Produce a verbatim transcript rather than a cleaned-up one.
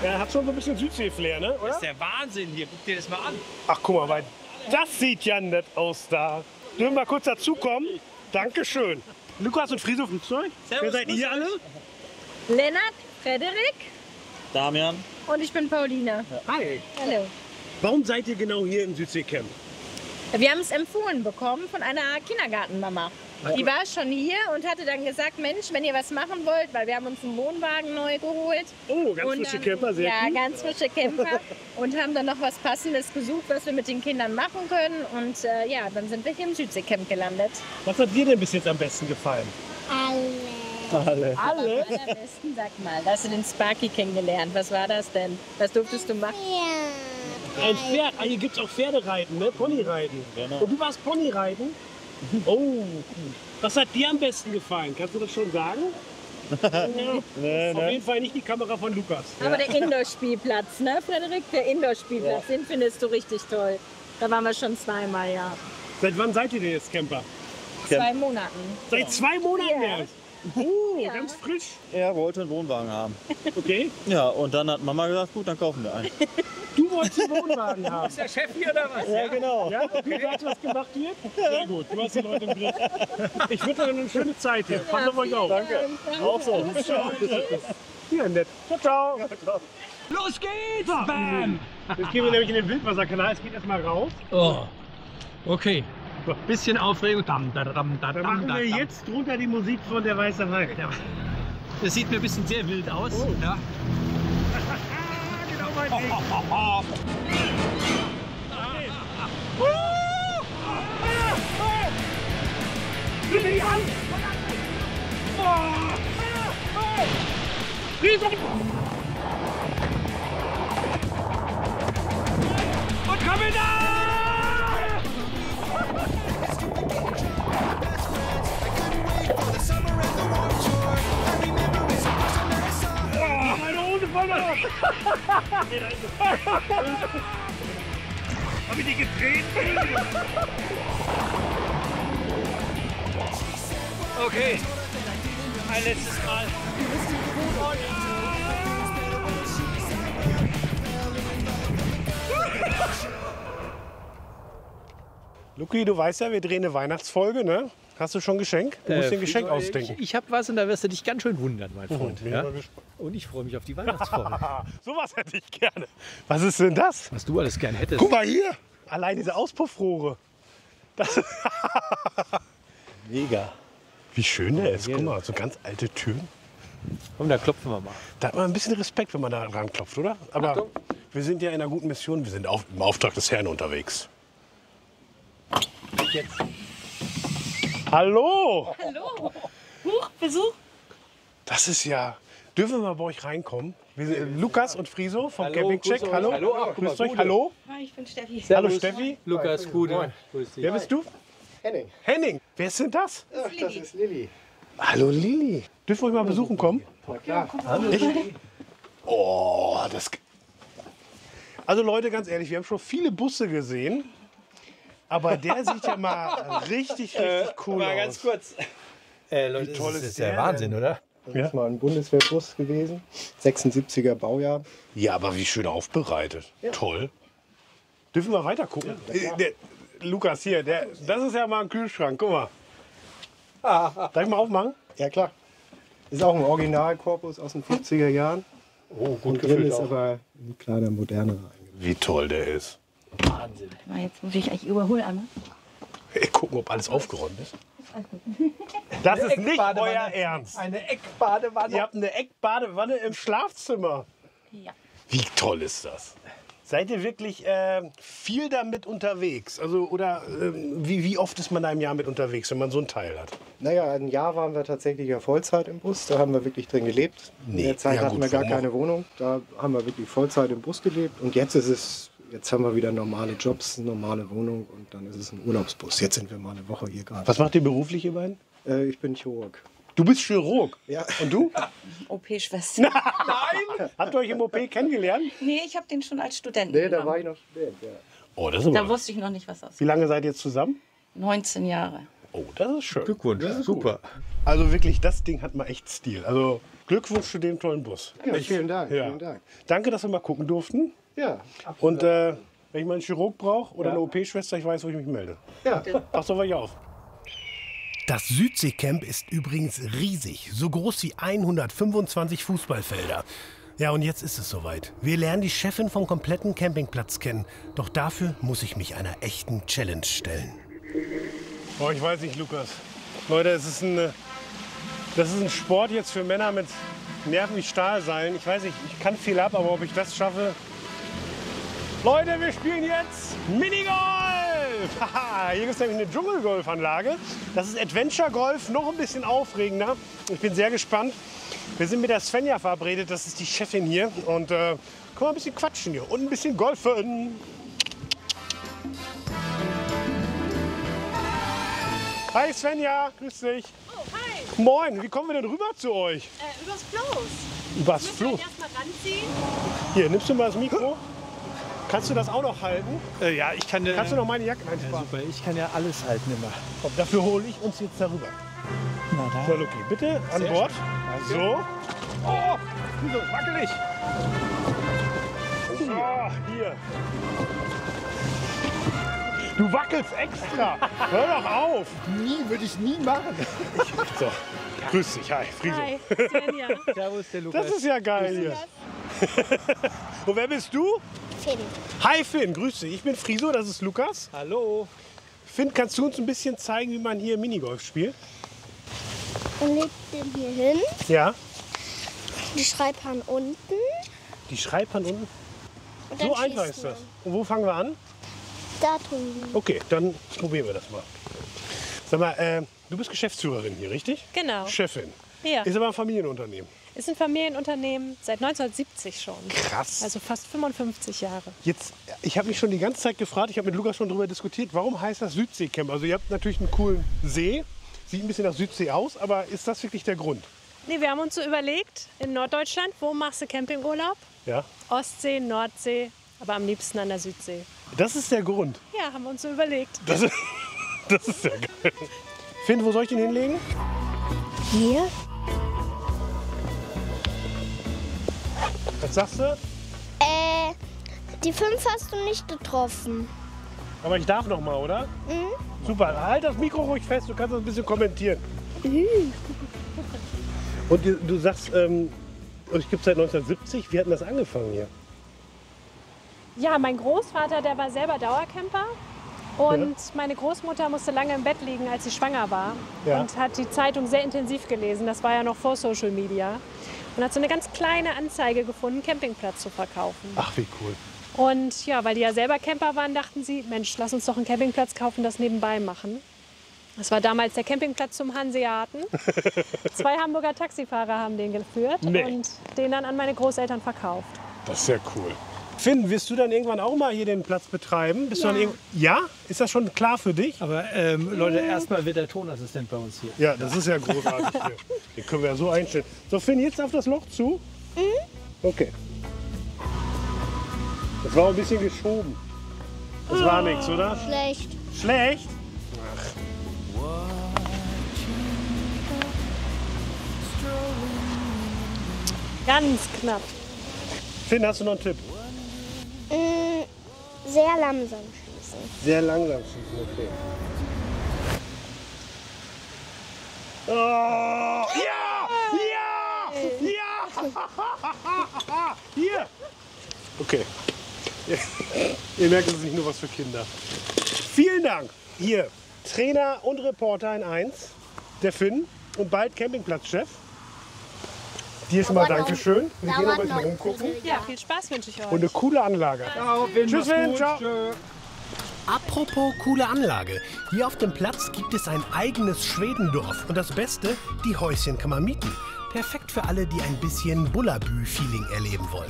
Ja, hat schon so ein bisschen Südsee-Flair, ne? Oder? Das ist der Wahnsinn hier. Guck dir das mal an. Ach, guck mal, weil das sieht ja nett aus da. Dürfen wir mal kurz dazukommen? Dankeschön. Lukas und Friso Flugzeug. Wer seid ihr alle? Lennart, Frederik Damian. und ich bin Pauline. Hi. Hallo. Warum seid ihr genau hier im Südseecamp? Wir haben es empfohlen bekommen von einer Kindergartenmama. Die war schon hier und hatte dann gesagt, Mensch, wenn ihr was machen wollt, weil wir haben uns einen Wohnwagen neu geholt. Oh, ganz Und frische dann- Camper, sehr Ja, cool. ganz frische Camper. Und haben dann noch was Passendes gesucht, was wir mit den Kindern machen können. Und äh, ja, dann sind wir hier im Südseecamp gelandet. Was hat dir denn bis jetzt am besten gefallen? Alle. Alle. Am allerbesten, sag mal, da hast du den Sparky kennengelernt. Was war das denn? Was durftest du machen? Ein Pferd. Ah, hier gibt es auch Pferdereiten, ne? Ponyreiten. Genau. Und du warst Ponyreiten? Oh, was hat dir am besten gefallen? Kannst du das schon sagen? Ja. Nee, Auf jeden Fall nicht die Kamera von Lukas. Aber der Indoor-Spielplatz, ne, Frederik? Der Indoor-Spielplatz, den findest du richtig toll. Da waren wir schon zweimal, ja. Seit wann seid ihr denn jetzt Camper? Zwei Monaten. Seit zwei Monaten Ja. erst. Oh, Ja. ganz frisch. Er wollte einen Wohnwagen haben. Okay. Ja, und dann hat Mama gesagt, gut, dann kaufen wir einen. Du wolltest einen Wohnwagen haben. Ist der Chef hier oder was? Ja, genau. Ja, du sagst, was gemacht wird? Sehr gut, du hast die Leute im Griff. Ich wünsche euch eine schöne Zeit hier. Passt auf euch auf. Danke. Auch so. Ja, nett. Ciao, ciao. Los geht's! Bam! Jetzt gehen wir nämlich in den Wildwasserkanal. Es geht erstmal raus. Oh. Okay. Bisschen Aufregung. Dam, da, dam, da, Dann dam, machen da, wir dam. jetzt drunter die Musik von der Weiße Hai. Das sieht mir ein bisschen sehr wild aus. Oh. Ja. Genau mein Ding. Nimm mir die Hand! Und komm da! Oh, meine Hose voll da! Hab ich die gedreht? Okay. Ein letztes Mal. Luki, du weißt ja, wir drehen eine Weihnachtsfolge, ne? Hast du schon ein Geschenk? Du musst dir ein Geschenk ausdenken. Ich, ich habe was und da wirst du dich ganz schön wundern, mein Freund. bin Ja? mal gespannt. Und ich freue mich auf die Weihnachtsfolge. Sowas hätte ich gerne. Was ist denn das? Was du alles gern hättest. Guck mal hier! Allein diese Auspuffrohre. Das Mega. Wie schön der ist. Guck mal, so ganz alte Türen. Komm, da klopfen wir mal. Da hat man ein bisschen Respekt, wenn man da ranklopft, oder? Aber Achtung. wir sind ja in einer guten Mission. Wir sind auf, im Auftrag des Herrn unterwegs. Jetzt. Hallo! Hallo. Huch, Besuch. Das ist ja... Dürfen wir mal bei euch reinkommen? Wir sind, Lukas und Friso vom Hallo, Campingcheck. grüß euch. Hallo. Hallo, ach, guck mal, Grüßt euch. Gude. Hallo. Hi, ich bin Steffi. Hallo Steffi. Lukas, Gude. Grüß dich. Wer bist du? Henning. Henning. Wer sind das? Ach, das ist Lilly. Hallo Lili. Dürfen wir euch mal besuchen kommen? Na klar. Oh, das... Also Leute, ganz ehrlich, wir haben schon viele Busse gesehen. Aber der sieht ja mal richtig, richtig cool Mal aus. ganz kurz. Äh, Leute, toll das ist ist der der Wahnsinn, oder? Das ist mal ein Bundeswehrbus gewesen. sechsundsiebziger Baujahr. Ja, aber wie schön aufbereitet. Toll. Dürfen wir weiter gucken? Äh, der, Lukas, hier, der, das ist ja mal ein Kühlschrank. Guck mal. Darf ich mal aufmachen? Ja klar. Ist auch ein Originalkorpus aus den fünfziger Jahren. Oh, Und drin ist aber ein kleiner modernerer eingebaut. Wie toll der ist. Wahnsinn. Jetzt muss ich eigentlich überholen einmal. Ey, gucken, ob alles aufgeräumt ist. Das ist nicht Eckbadewanne. euer Ernst. Eine Eckbadewanne. Ihr habt eine Eckbadewanne im Schlafzimmer. Ja. Wie toll ist das? Seid ihr wirklich äh, viel damit unterwegs? Also, oder ähm, wie, wie oft ist man da im Jahr mit unterwegs, wenn man so ein Teil hat? Naja, ein Jahr waren wir tatsächlich ja Vollzeit im Bus. Da haben wir wirklich drin gelebt. Nee, In der Zeit ja hatten gut, wir gar warum auch? keine Wohnung. Da haben wir wirklich Vollzeit im Bus gelebt. Und jetzt ist es, jetzt haben wir wieder normale Jobs, eine normale Wohnung. Und dann ist es ein Urlaubsbus. Jetzt sind wir mal eine Woche hier gerade. Was macht ihr beruflich, ihr beiden? Äh, ich bin Chirurg. Du bist Chirurg. Ja. Und du? O P-Schwester. Nein! Habt ihr euch im O P kennengelernt? Nee, ich habe den schon als Student Nee, da genommen. war ich noch Student, ja. Oh, das ist Da aber... wusste ich noch nicht, was das ist. Wie lange seid ihr jetzt zusammen? neunzehn Jahre. Oh, das ist schön. Glückwunsch. Super. Also wirklich, das Ding hat mal echt Stil. Also Glückwunsch zu dem tollen Bus. Ja, vielen Dank, Ja. vielen Dank. Danke, dass wir mal gucken durften. Ja, Und äh, wenn ich mal einen Chirurg brauche oder Ja. eine O P-Schwester, ich weiß, wo ich mich melde. ja. Pass auf euch auf. Das Südseecamp ist übrigens riesig, so groß wie hundertfünfundzwanzig Fußballfelder. Ja, und jetzt ist es soweit. Wir lernen die Chefin vom kompletten Campingplatz kennen. Doch dafür muss ich mich einer echten Challenge stellen. Oh, ich weiß nicht, Lukas. Leute, es ist ein, äh, das ist ein Sport jetzt für Männer mit Nerven wie Stahlseilen. Ich weiß nicht, ich kann viel ab, aber ob ich das schaffe... Leute, wir spielen jetzt Minigolf! Haha, hier gibt es nämlich eine Dschungelgolfanlage. Das ist Adventure Golf, noch ein bisschen aufregender. Ich bin sehr gespannt. Wir sind mit der Svenja verabredet, das ist die Chefin hier. Und äh, können wir ein bisschen quatschen hier und ein bisschen golfen. Hi Svenja, grüß dich. Oh, hi. Moin, wie kommen wir denn rüber zu euch? Äh, übers Floß. Übers Müssen Fluss. wir erstmal ranziehen? Hier, nimmst du mal das Mikro? Kannst du das auch noch halten? Äh, ja, ich kann... Äh, Kannst du noch meine Jacke ja, einsparen? super, ich kann ja alles halten immer. Komm, dafür hole ich uns jetzt darüber. Na da. So, Luki, bitte an Sehr Bord. schön. So. Oh, wieso? Wackelig. So, hier. Du wackelst extra. Hör doch auf. Nie, würde ich nie machen. So, grüß dich. Hi, Friso. Hi, Svenja. Servus, der Lukas. Das ist ja geil hier. Und wer bist du? Finn. Hi Finn, grüß dich. Ich bin Friso, das ist Lukas. Hallo. Finn, kannst du uns ein bisschen zeigen, wie man hier Minigolf spielt? Und legt den hier hin. Ja. Die Schreibhahn unten. Die Schreibhand unten. Und dann So einfach schießt ist das. man. Und wo fangen wir an? Da drüben. Okay, dann probieren wir das mal. Sag mal, äh, du bist Geschäftsführerin hier, richtig? Genau. Chefin. Ja. Ist aber ein Familienunternehmen. Ist ein Familienunternehmen seit neunzehnhundertsiebzig schon. Krass. Also fast fünfundfünfzig Jahre. Jetzt, ich habe mich schon die ganze Zeit gefragt, ich habe mit Lukas schon darüber diskutiert, warum heißt das Südseecamp? Also ihr habt natürlich einen coolen See, sieht ein bisschen nach Südsee aus, aber ist das wirklich der Grund? Nee, wir haben uns so überlegt, in Norddeutschland, wo machst du Campingurlaub? Ja. Ostsee, Nordsee, aber am liebsten an der Südsee. Das ist der Grund. Ja, haben wir uns so überlegt. Das ist, das ist ja geil. Finn, wo soll ich den hinlegen? Hier? Was sagst du? Äh, die fünf hast du nicht getroffen. Aber ich darf noch mal, oder? Mhm. Super, halt das Mikro ruhig fest, du kannst das ein bisschen kommentieren. Und du, du sagst, ähm, euch gibt es seit neunzehnhundertsiebzig. Wie hat denn das angefangen hier? Ja, mein Großvater, der war selber Dauercamper. Und meine Großmutter musste lange im Bett liegen, als sie schwanger war. Ja. Und hat die Zeitung sehr intensiv gelesen. Das war ja noch vor Social Media. Und hat so eine ganz kleine Anzeige gefunden, Campingplatz zu verkaufen. Ach, wie cool. Und ja, weil die ja selber Camper waren, dachten sie, Mensch, lass uns doch einen Campingplatz kaufen, das nebenbei machen. Das war damals der Campingplatz zum Hanseaten. Zwei Hamburger Taxifahrer haben den geführt Nee. und den dann an meine Großeltern verkauft. Das ist ja cool. Finn, wirst du dann irgendwann auch mal hier den Platz betreiben? Bist Ja. Du dann irgend- ja? Ist das schon klar für dich? Aber ähm, Leute, erstmal wird der Tonassistent bei uns hier. Ja, das ist ja großartig hier. Den können wir ja so einstellen. So, Finn, jetzt auf das Loch zu. Okay. Das war ein bisschen geschoben. Das war nichts, oder? Schlecht. Schlecht? Ganz knapp. Finn, hast du noch einen Tipp? Mm, sehr langsam schießen. Sehr langsam schießen, okay. Oh, ja! Ja! Ja! Hier! Okay. Ihr merkt, es ist nicht nur was für Kinder. Vielen Dank. Hier, Trainer und Reporter in eins, der Finn und bald Campingplatzchef. Dir schon mal Dauert noch- Dankeschön. Wir gehen dauert aber mal noch rumgucken. Ja, viel Spaß wünsche ich euch. Und eine coole Anlage. Tschüss, Finn. Ciao. Apropos coole Anlage. Hier auf dem Platz gibt es ein eigenes Schwedendorf. Und das Beste, die Häuschen kann man mieten. Perfekt für alle, die ein bisschen Bullabü-Feeling erleben wollen.